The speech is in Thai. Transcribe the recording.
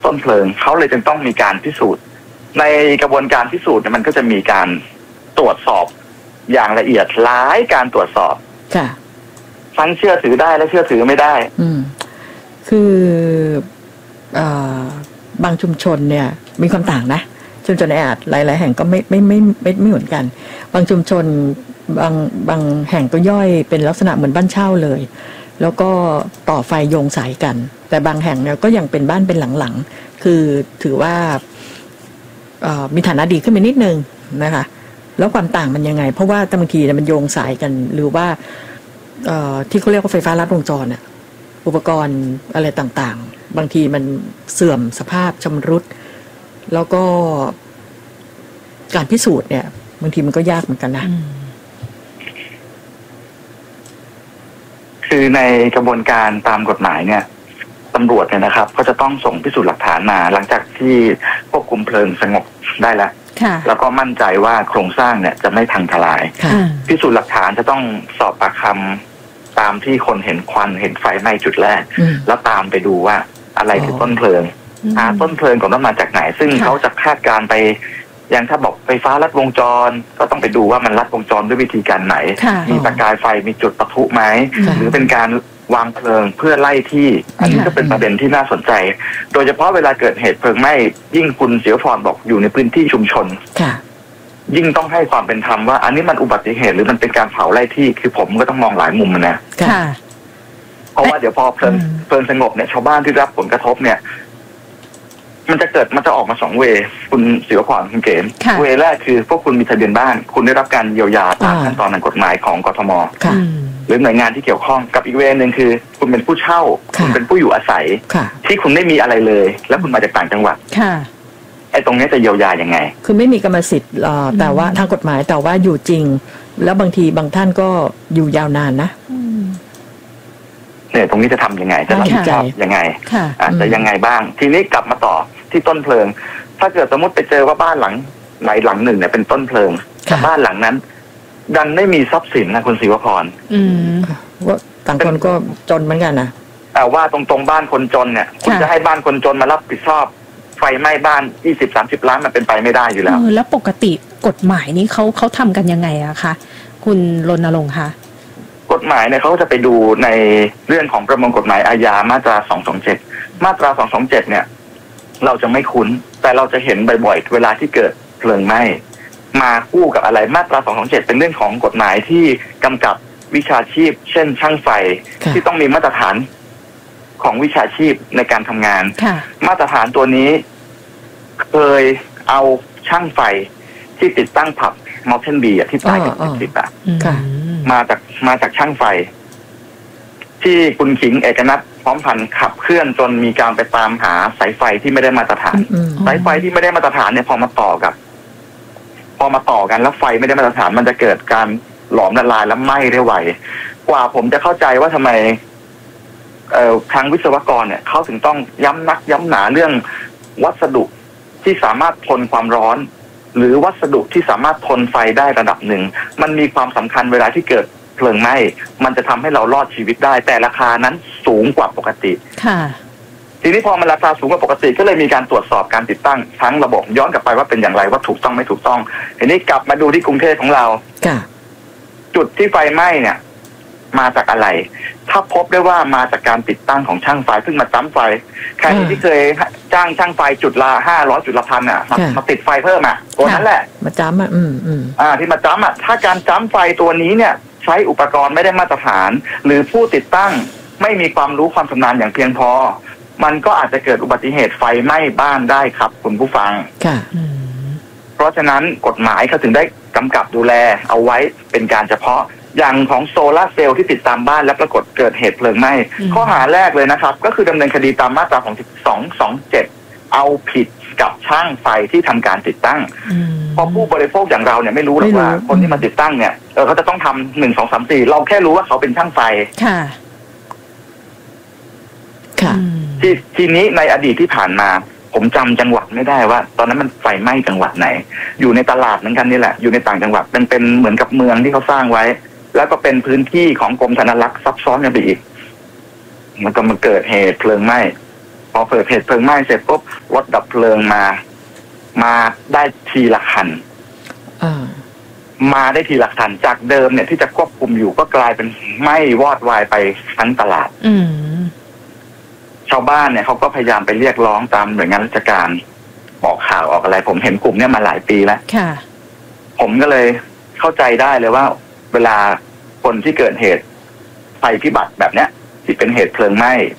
ต้นเพลิงเขาเลยจึงต้องมีการพิสูจน์ในกระบวนการพิสูจน์มันก็จะมีการตรวจสอบอย่างละเอียดหลายการตรวจสอบค่ะทั้งเชื่อถือได้และเชื่อถือไม่ได้คือบางชุมชนเนี่ยมีความต่างนะชุมชนแออัดหลายๆแห่งก็ไม่เหมือนกันบางชุมชนบางแห่งก็ย่อยเป็นลักษณะเหมือนบ้านเช่าเลยแล้วก็ต่อไฟโยงสายกันแต่บางแห่งเนี่ยก็ยังเป็นบ้านเป็นหลังๆคือถือว่ามีฐานะดีขึ้นไปนิดนึงนะคะแล้วความต่างมันยังไงเพราะว่าบางทีมันโยงสายกันหรือว่าที่เขาเรียกว่าไฟฟ้าลัดวงจรอุปกรณ์อะไรต่างๆบางทีมันเสื่อมสภาพชำรุดแล้วก็การพิสูจน์เนี่ยบางทีมันก็ยากเหมือนกันนะคือในกระบวนการตามกฎหมายเนี่ยตำรวจเนี่ยนะครับก็จะต้องส่งพิสูจน์หลักฐานมาหลังจากที่ควบคุมเพลิงสงบได้แล้วแล้วก็มั่นใจว่าโครงสร้างเนี่ยจะไม่พังทลายพิสูจน์หลักฐานจะต้องสอบปากคำตามที่คนเห็นควันเห็นไฟไหม้จุดแรกแล้วตามไปดูว่าอะไรคือต้นเพลิงหาต้นเพลิงก่อนว่ามาจากไหนซึ่งเขาจะคาดการไปอย่างถ้าบอกไฟฟ้าลัดวงจรก็ต้องไปดูว่ามันลัดวงจรด้วยวิธีการไหนมีประกายไฟมีจุดปะทุไหมหรือเป็นการวางเพลิงเพื่อไล่ที่อันนี้ก็เป็นประเด็นที่น่าสนใจโดยเฉพาะเวลาเกิดเหตุเพลิงไหม้ยิ่งคุณเสียวพรบอกอยู่ในพื้นที่ชุมชนยิ่งต้องให้ความเป็นธรรมว่าอันนี้มันอุบัติเหตุหรือมันเป็นการเผาไล่ที่คือผมก็ต้องมองหลายมุมนะเพราะว่าเดี๋ยวพอเพลิงสงบเนี่ยชาวบ้านที่รับผลกระทบเนี่ยมันจะออกมา2 เวย์คุณเสียวพรคุณเกมเวย์แรกคือพวกคุณมีทะเบียนบ้านคุณได้รับการเยียวยาตามขั้นตอนทางกฎหมายของกทมหรือหน่วยงานที่เกี่ยวข้องกับอีกเวย์นึงคือคุณเป็นผู้เช่าคุณเป็นผู้อยู่อาศัยที่คุณไม่มีอะไรเลยแล้วคุณมาจากต่างจังหวัดไอ้ตรงนี้จะเยียวยายังไงคือไม่มีกรรมสิทธิ์แต่ว่าทางกฎหมายแต่ว่าอยู่จริงแล้วบางทีบางท่านก็อยู่ยาวนานนะเนี่ยตรงนี้จะทำยังไงจะรับผิดชอบยังไงจะยังไงบ้างทีนี้กลับมาต่อที่ต้นเพลิงถ้าเกิดสมมติไปเจอว่าบ้านหลังไหนหลังหนึ่งเนี่ยเป็นต้นเพลิงแต่บ้านหลังนั้นดันไม่มีทรัพย์สินนะคุณศิวพรว่าต่างคนก็จนเหมือนกันนะแต่ว่าตรงบ้านคนจนเนี่ยคุณจะให้บ้านคนจนมารับผิดชอบไฟไหม้บ้าน20-30 ล้านมันเป็นไปไม่ได้อยู่แล้วแล้วปกติกฎหมายนี้เขาทำกันยังไงอะคะคุณรณรงค์คะกฎหมายเนี่ยเขาจะไปดูในเรื่องของประมวลกฎหมายอาญามาตรา227มาตรา227เนี่ยเราจะไม่คุ้นแต่เราจะเห็นบ่อยๆเวลาที่เกิดเพลิงไหม้มาคู่กับอะไรมาตรา227เป็นเรื่องของกฎหมายที่กำกับวิชาชีพเช่นช่างไฟที่ต้องมีมาตรฐานของวิชาชีพในการทำงานมาตรฐานตัวนี้เคยเอาช่างไฟที่ติดตั้งผับมอลเทนบีที่ตายกับ10 มาจากช่างไฟที่คุณขิงเอกนัทพร้อมพันธ์ขับเคลื่อนจนมีการไปตามหาสายไฟที่ไม่ได้มาตรฐานสายไฟที่ไม่ได้มาตรฐานเนี่ยพอมาต่อกันแล้วไฟไม่ได้มาตรฐานมันจะเกิดการหลอมละลายและไหม้ได้ไวกว่าผมจะเข้าใจว่าทำไมทางวิศวกรเนี่ยเขาถึงต้องย้ำนักย้ำหนาเรื่องวัสดุที่สามารถทนความร้อนหรือวัสดุที่สามารถทนไฟได้ระดับหนึ่งมันมีความสำคัญเวลาที่เกิดเพลิงไหม้มันจะทำให้เรารอดชีวิตได้แต่ราคานั้นสูงกว่าปกติทีนี้พอมันราคาสูงกว่าปกติก็เลยมีการตรวจสอบการติดตั้งทั้งระบบย้อนกลับไปว่าเป็นอย่างไรว่าถูกต้องไม่ถูกต้องทีนี้กลับมาดูที่กรุงเทพของเราจุดที่ไฟไหม้เนี่ยมาจากอะไรถ้าพบได้ว่ามาจากการติดตั้งของช่างไฟซึ่งมาจ้ำไฟใครที่เคยจ้างช่างไฟจุดละ500จุดละ1,000มาติดไฟเพิ่มตัวนั้นแหละมาจ้ำที่มาจ้ำถ้าการจ้ำไฟตัวนี้เนี่ยใช้อุปกรณ์ไม่ได้มาตรฐานหรือผู้ติดตั้งไม่มีความรู้ความชำนาญอย่างเพียงพอมันก็อาจจะเกิดอุบัติเหตุไฟไหม้บ้านได้ครับคุณผู้ฟังเพราะฉะนั้นกฎหมายเขาถึงได้กำกับดูแลเอาไว้เป็นการเฉพาะอย่างของโซลาร์เซลล์ที่ติดตามบ้านและปรากฏเกิดเหตุเพลิงไหม้ข้อหาแรกเลยนะครับก็คือดำเนินคดีตามมาตราของ227เอาผิดกับช่างไฟที่ทำการติดตั้งพอผู้บริโภคอย่างเราเนี่ยไม่รู้หรอกว่าคนที่มาติดตั้งเนี่ยเขาจะต้องทำ1 2 3 4เราแค่รู้ว่าเขาเป็นช่างไฟทีนี้ในอดีตที่ผ่านมาผมจำจังหวัดไม่ได้ว่าตอนนั้นมันไฟไหม้จังหวัดไหนอยู่ในตลาดเหมือนกันนี่แหละอยู่ในต่างจังหวัดเป็นเหมือนกับเมืองที่เขาสร้างไว้แล้วก็เป็นพื้นที่ของกรมธนารักษ์ซับซ้อนกันไปอีกมันก็มาเกิดเหตุเพลิงไหม้พอเกิดเหตุเพลิงไหม้เสร็จปุ๊บรถดับเพลิงมาได้ทีละคันมาได้ทีละคันจากเดิมเนี่ยที่จะควบคุมอยู่ก็กลายเป็นไหม้วอดวายไปทั้งตลาดชาวบ้านเนี่ยเขาก็พยายามไปเรียกร้องตามหน่วยงานราชการบอกข่าวออกอะไรผมเห็นกลุ่มเนี่ยมาหลายปีแล้วผมก็เลยเข้าใจได้เลยว่าเวลาคนที่เกิดเหตุภัยพิบัติแบบเนี้ยที่เป็นเหตุเพลิงไหม้